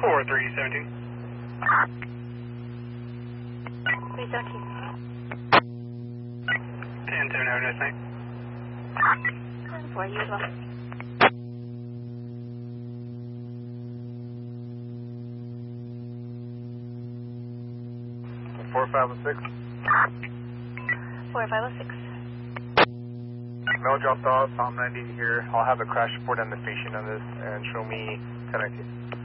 4317. 317. 10-7, have a nice night. 10-4, you as well. Four 506. 4506. Mel dropped off, I'm 90 here. I'll have a crash report on the station on this and show me 1019.